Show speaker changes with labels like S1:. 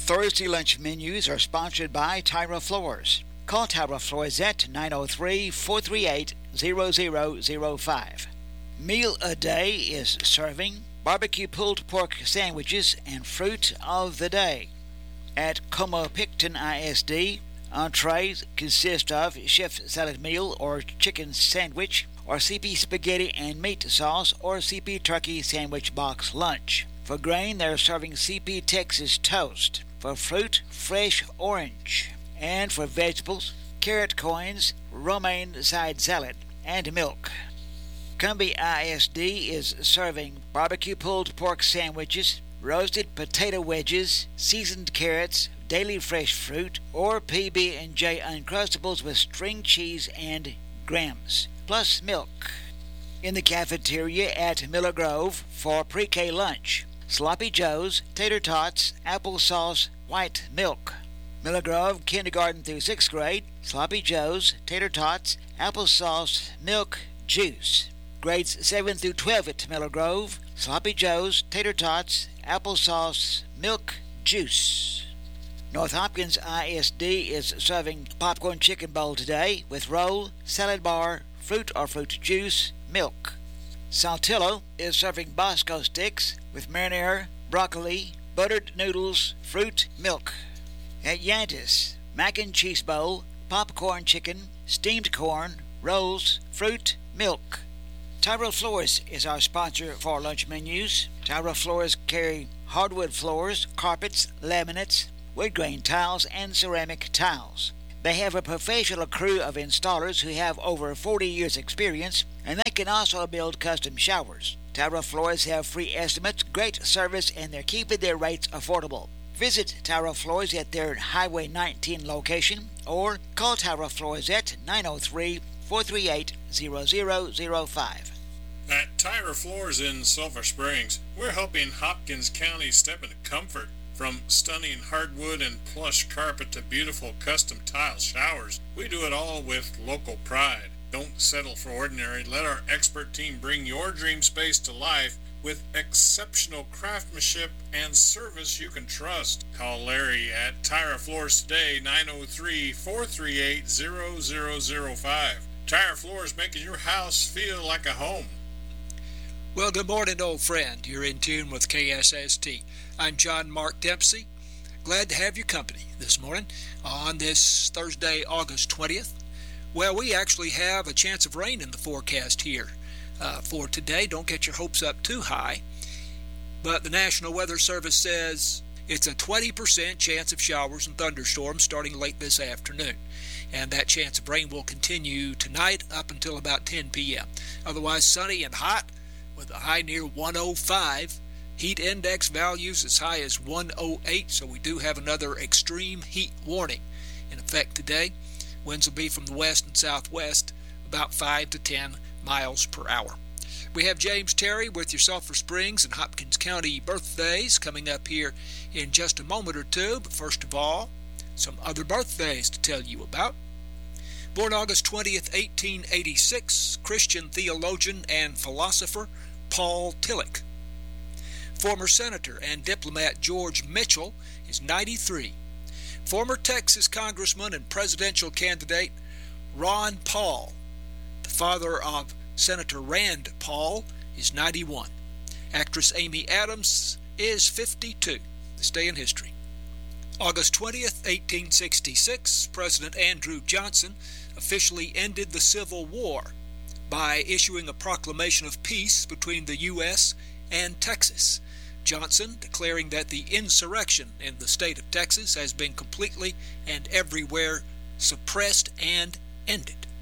S1: Thursday lunch menus are sponsored by Tyra Floors. Call Tyra Floors at 903-438-0005. Meal a Day is serving barbecue pulled pork sandwiches and fruit of the day. At Como Picton ISD, entrees consist of chef salad meal or chicken sandwich, or CP spaghetti and meat sauce, or CP turkey sandwich box lunch. For grain, they're serving CP Texas toast. For fruit, fresh orange. And for vegetables, carrot coins, romaine side salad, and milk. Cumbie ISD is serving barbecue pulled pork sandwiches, roasted potato wedges, seasoned carrots, daily fresh fruit, or PB&J Uncrustables with string cheese and grams, plus milk. In the cafeteria at Miller Grove for pre-K lunch, Sloppy Joe's, tater tots, applesauce, white milk. Miller Grove, kindergarten through 6th grade, Sloppy Joe's, tater tots, applesauce, milk, juice. Grades 7 through 12 at Miller Grove, Sloppy Joe's, tater tots, applesauce, milk, juice. North Hopkins ISD is serving popcorn chicken bowl today with roll, salad bar, fruit or fruit juice, milk. Saltillo is serving Bosco sticks with marinara, broccoli, buttered noodles, fruit, milk. At Yantis, mac and cheese bowl, popcorn chicken, steamed corn, rolls, fruit, milk. Tyra Floors is our sponsor for lunch menus. Tyra Floors carry hardwood floors, carpets, laminates, wood grain tiles, and ceramic tiles. They have a professional crew of installers who have over 40 years experience, and they can also build custom showers. Tyra Floors have free estimates, great service, and they're keeping their rates affordable. Visit Tyra Floors at their Highway 19 location or call Tyra Floors at 903-438-0005.
S2: At Tyra Floors in Sulphur Springs, we're helping Hopkins County step into comfort. From stunning hardwood and plush carpet to beautiful custom tile showers, we do it all with local pride. Don't settle for ordinary. Let our expert team bring your dream space to life with exceptional craftsmanship and service you can trust. Call Larry at Tyra Floors today, 903-438-0005. Tyra Floors, making your house feel like a home.
S3: Well, good morning, old friend. You're in tune with KSST. I'm John Mark Dempsey. Glad to have your company this morning on this Thursday, August 20th. Well, we actually have a chance of rain in the forecast here for today. Don't get your hopes up too high. But the National Weather Service says it's a 20% chance of showers and thunderstorms starting late this afternoon. And that chance of rain will continue tonight up until about 10 p.m. Otherwise sunny and hot with a high near 105. Heat index values as high as 108, so we do have another extreme heat warning in effect today. Winds will be from the west and southwest, about 5 to 10 miles per hour. We have James Terry with your Sulphur Springs and Hopkins County birthdays coming up here in just a moment or two, but first of all, some other birthdays to tell you about. Born August 20th, 1886, Christian theologian and philosopher Paul Tillich. Former Senator and diplomat George Mitchell is 93. Former Texas Congressman and presidential candidate Ron Paul, the father of Senator Rand Paul, is 91. Actress Amy Adams is 52. This day in history. August 20th, 1866, President Andrew Johnson officially ended the Civil War by issuing a proclamation of peace between the U.S. and Texas. Johnson declaring that the insurrection in the state of Texas has been completely and everywhere suppressed and ended.